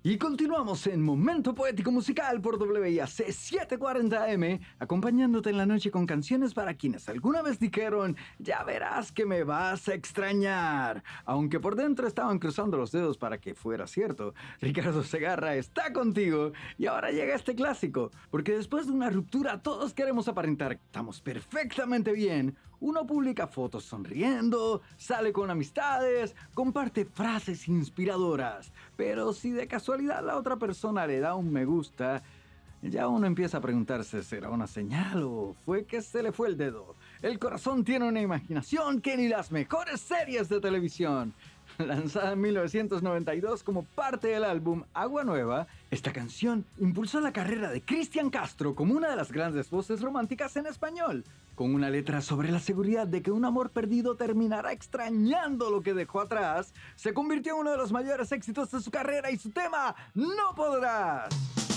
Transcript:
Y continuamos en Momento Poético Musical por WIAC 740M, acompañándote en la noche con canciones para quienes alguna vez dijeron, ya verás que me vas a extrañar. Aunque por dentro estaban cruzando los dedos para que fuera cierto. Ricardo Segarra está contigo y ahora llega este clásico, porque después de una ruptura todos queremos aparentar que estamos perfectamente bien. Uno publica fotos sonriendo, sale con amistades, comparte frases inspiradoras. Pero si de casualidad la otra persona le da un me gusta, ya uno empieza a preguntarse, ¿será una señal o fue que se le fue el dedo? El corazón tiene una imaginación que ni las mejores series de televisión. Lanzada en 1992 como parte del álbum Agua Nueva, esta canción impulsó la carrera de Cristian Castro como una de las grandes voces románticas en español, con una letra sobre la seguridad de que un amor perdido terminará extrañando lo que dejó atrás. Se convirtió en uno de los mayores éxitos de su carrera y su tema, No Podrás.